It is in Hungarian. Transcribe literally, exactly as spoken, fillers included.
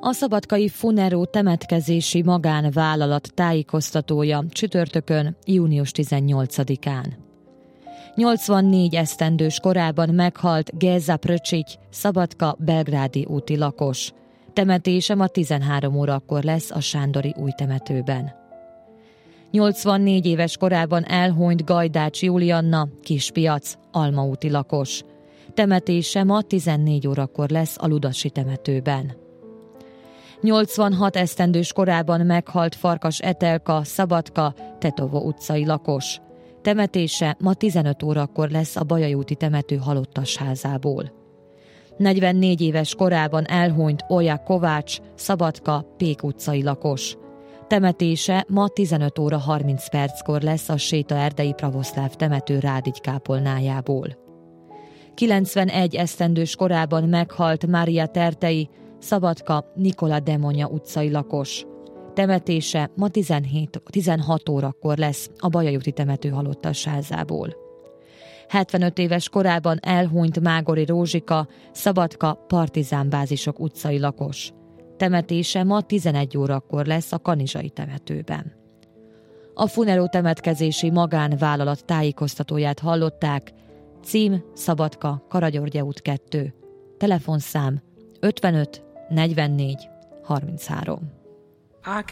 A szabadkai Funero temetkezési magánvállalat tájékoztatója csütörtökön, június tizennyolcadikán. nyolcvannégy esztendős korában meghalt Geza Pröcsics, Szabadka belgrádi úti lakos. Temetése ma tizenhárom órakor lesz a Sándori új temetőben. nyolcvannégy éves korában elhunyt Gajdács Julianna, Kispiac, Alma úti lakos. Temetése ma tizennégy órakor lesz a Ludasi temetőben. nyolcvanhat esztendős korában meghalt Farkas Etelka, Szabadka, Tetovo utcai lakos. Temetése ma tizenöt órakor lesz a Bajai úti temető halottasházából. negyvennégy éves korában elhunyt Olja Kovács, Szabadka, Pék utcai lakos. Temetése ma tizenöt óra harminc perckor lesz a Sétaerdei pravoszláv temető Rádigy kápolnájából. kilencvenegy esztendős korában meghalt Mária Tertei, Szabadka, Nikola Demonya utcai lakos. Temetése ma tizenhét, tizenhat órakor lesz a Bajai úti temető halottasházából. hetvenöt éves korában elhunyt Mágori Rózsika, Szabadka, Partizánbázisok utcai lakos. Temetése ma tizenegy órakor lesz a Kanizsai temetőben. A Funero temetkezési magánvállalat tájékoztatóját hallották. Cím: Szabadka, Karagyörgye út kettő. Telefonszám ötvenöt negyvennégy harminchárom. I